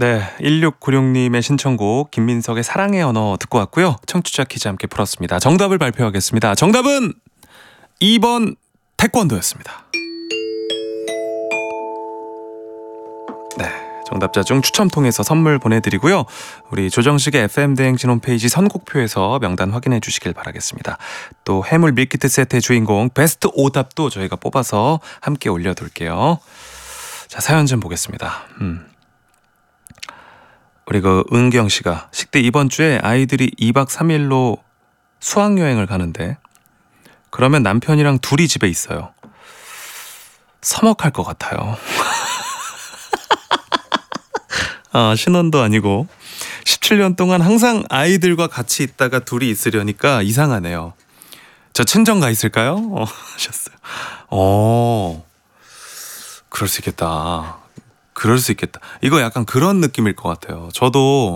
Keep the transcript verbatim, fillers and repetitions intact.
네, 일육구육님의 신청곡 김민석의 사랑의 언어 듣고 왔고요. 청취자 퀴즈 함께 풀었습니다. 정답을 발표하겠습니다. 정답은 이 번 태권도였습니다. 네, 정답자 중 추첨 통해서 선물 보내드리고요. 우리 조정식의 에프엠 대행진 홈페이지 선곡표에서 명단 확인해 주시길 바라겠습니다. 또 해물 밀키트 세트의 주인공 베스트 오답도 저희가 뽑아서 함께 올려둘게요. 자, 사연 좀 보겠습니다. 음. 우리 그 은경 씨가 식대 이번 주에 아이들이 이박 삼일로 수학여행을 가는데 그러면 남편이랑 둘이 집에 있어요. 서먹할 것 같아요. 아, 신혼도 아니고 십칠 년 동안 항상 아이들과 같이 있다가 둘이 있으려니까 이상하네요. 저 친정 가 있을까요? 어, 하셨어요. 어, 그럴 수 있겠다. 그럴 수 있겠다. 이거 약간 그런 느낌일 것 같아요. 저도